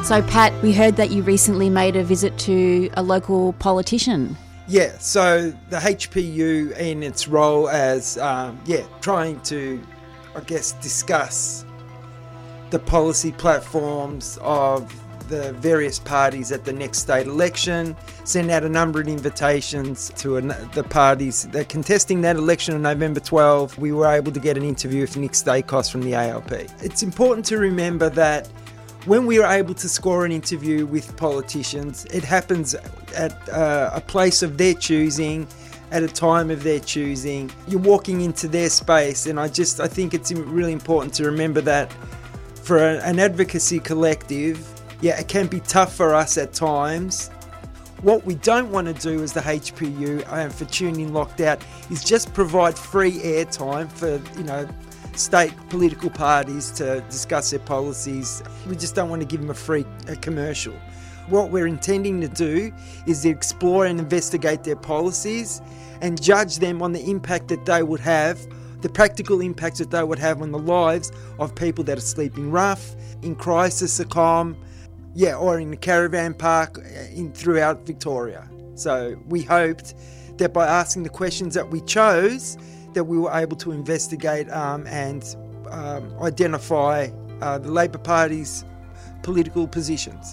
So, Pat, we heard that you recently made a visit to a local politician. Yeah, so the HPU in its role as, trying to, discuss the policy platforms of the various parties at the next state election, send out a number of invitations to the parties that are contesting that election on November 12. We were able to get an interview with Nick Stakos from the ALP. It's important to remember that when we are able to score an interview with politicians, it happens at a place of their choosing, at a time of their choosing. You're walking into their space, and I think it's really important to remember that for an advocacy collective, it can be tough for us at times. What we don't want to do as the HPU and for TuneIn Locked Out is just provide free airtime for, state political parties to discuss their policies. We just don't want to give them a commercial. What we're intending to do is to explore and investigate their policies and judge them on the impact that they would have, the practical impacts that they would have on the lives of people that are sleeping rough, in crisis or in the caravan park throughout Victoria. So we hoped that by asking the questions that we chose, that we were able to investigate and identify the Labor Party's political positions.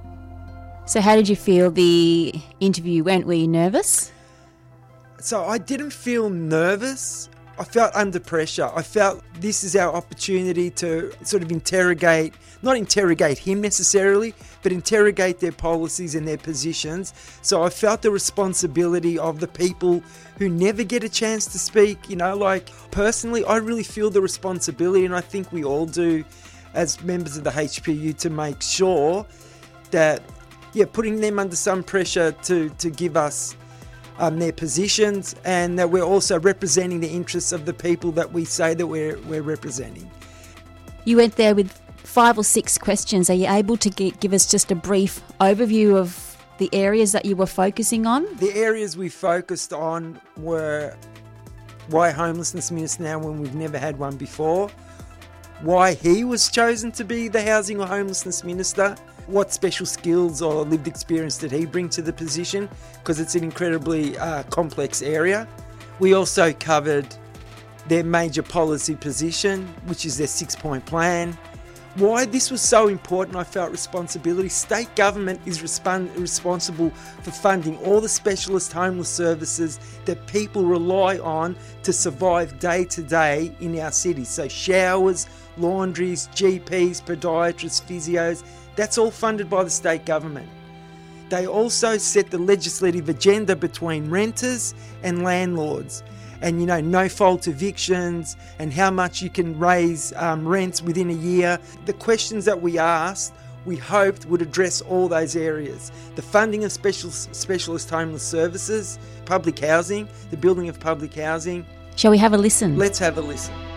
So how did you feel the interview went? Were you nervous? So I didn't feel nervous. I felt under pressure. I felt this is our opportunity to sort of not interrogate him necessarily, but interrogate their policies and their positions. So I felt the responsibility of the people who never get a chance to speak. Personally, I really feel the responsibility, and I think we all do as members of the HPU, to make sure that, putting them under some pressure to give us their positions, and that we're also representing the interests of the people that we say that we're representing. You went there with 5 or 6 questions. Are you able to give us just a brief overview of the areas that you were focusing on? The areas we focused on were why homelessness minister now when we've never had one before, why he was chosen to be the housing or homelessness minister, what special skills or lived experience did he bring to the position, because it's an incredibly complex area. We also covered their major policy position, which is their 6-point plan. Why this was so important, I felt responsibility. State government is responsible for funding all the specialist homeless services that people rely on to survive day to day in our cities. So showers, laundries, GPs, podiatrists, physios, that's all funded by the state government. They also set the legislative agenda between renters and landlords, and no-fault evictions and how much you can raise rents within a year. The questions that we asked, we hoped would address all those areas. The funding of specialist homeless services, public housing, the building of public housing. Shall we have a listen? Let's have a listen.